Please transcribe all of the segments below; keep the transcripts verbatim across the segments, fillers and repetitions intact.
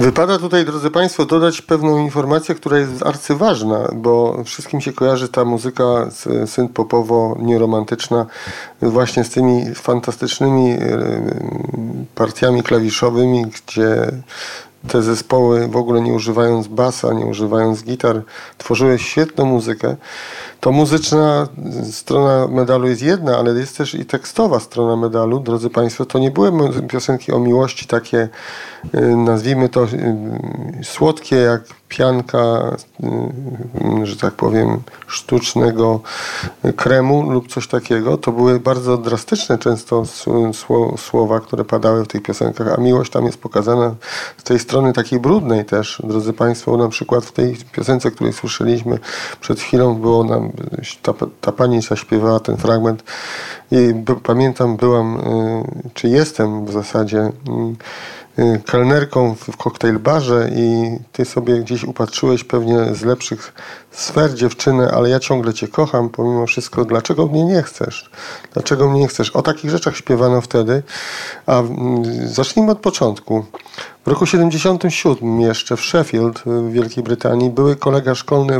Wypada tutaj, drodzy Państwo, dodać pewną informację, która jest arcyważna, bo wszystkim się kojarzy ta muzyka synth-popowo-nieromantyczna właśnie z tymi fantastycznymi partiami klawiszowymi, gdzie te zespoły, w ogóle nie używając basa, nie używając gitar, tworzyły świetną muzykę. To muzyczna strona medalu jest jedna, ale jest też i tekstowa strona medalu. Drodzy Państwo, to nie były piosenki o miłości takie, nazwijmy to, słodkie jak pianka, że tak powiem, sztucznego kremu lub coś takiego. To były bardzo drastyczne często słowa, które padały w tych piosenkach, a miłość tam jest pokazana z tej strony takiej brudnej też. Drodzy Państwo, na przykład w tej piosence, której słyszeliśmy przed chwilą, było nam, ta, ta pani zaśpiewała ten fragment i by, pamiętam, byłam, czy jestem w zasadzie kelnerką w koktajl barze i ty sobie gdzieś upatrzyłeś pewnie z lepszych sfer dziewczynę, ale ja ciągle cię kocham pomimo wszystko. Dlaczego mnie nie chcesz? Dlaczego mnie nie chcesz? O takich rzeczach śpiewano wtedy. A zacznijmy od początku. W roku siedemdziesiątym siódmym jeszcze w Sheffield w Wielkiej Brytanii były kolega szkolny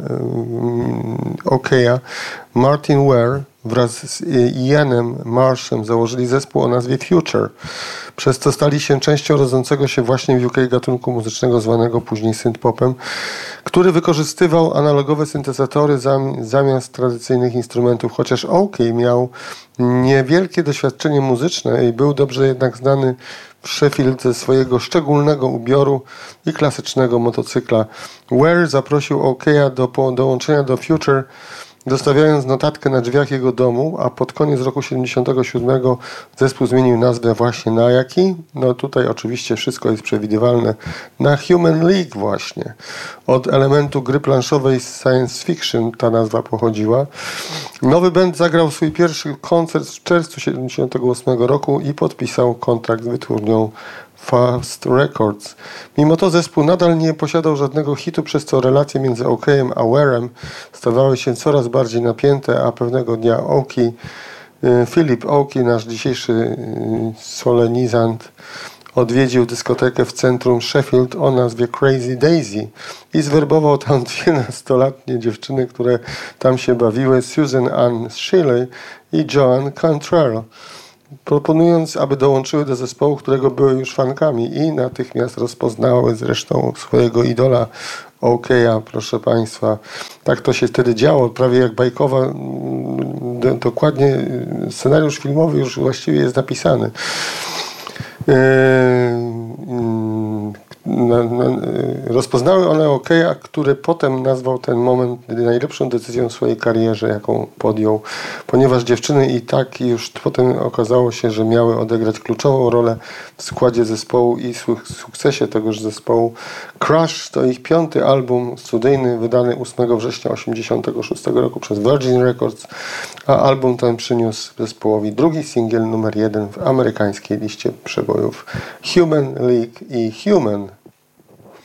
Okeya, Martin Ware, wraz z Ianem Marshem założyli zespół o nazwie Future. Przez co stali się częścią rodzącego się właśnie w U K gatunku muzycznego zwanego później synth-popem, który wykorzystywał analogowe syntezatory zamiast tradycyjnych instrumentów. Chociaż Okey miał niewielkie doświadczenie muzyczne i był dobrze jednak znany w Sheffield ze swojego szczególnego ubioru i klasycznego motocykla. Ware zaprosił Okeya do dołączenia do Future, dostawiając notatkę na drzwiach jego domu, a pod koniec roku siedemdziesiątego siódmego zespół zmienił nazwę właśnie na jaki? No tutaj oczywiście wszystko jest przewidywalne. Na Human League właśnie. Od elementu gry planszowej science fiction ta nazwa pochodziła. Nowy band zagrał swój pierwszy koncert w czerwcu siedemdziesiątego ósmego roku i podpisał kontrakt z wytwórnią Fast Records. Mimo to zespół nadal nie posiadał żadnego hitu, przez co relacje między Okeyem a Warem stawały się coraz bardziej napięte, a pewnego dnia Okey, Philip Okey, nasz dzisiejszy solenizant, odwiedził dyskotekę w centrum Sheffield o nazwie Crazy Daisy i zwerbował tam dwie nastoletnie dziewczyny, które tam się bawiły, Susan Ann Shelley i Joan Cantrell, proponując, aby dołączyły do zespołu, którego były już fankami, i natychmiast rozpoznały zresztą swojego idola Okeya, proszę Państwa. Tak to się wtedy działo, prawie jak bajkowa, dokładnie scenariusz filmowy już właściwie jest napisany. Yy, na, na, rozpoznały one Okeya, który potem nazwał ten moment najlepszą decyzją w swojej karierze, jaką podjął, ponieważ dziewczyny i tak już potem okazało się, że miały odegrać kluczową rolę w składzie zespołu i sukcesie tegoż zespołu. Crush to ich piąty album studyjny, wydany ósmego września osiemdziesiątego szóstego roku przez Virgin Records, a album ten przyniósł zespołowi drugi singiel numer jeden w amerykańskiej liście przebojów Human League i Human.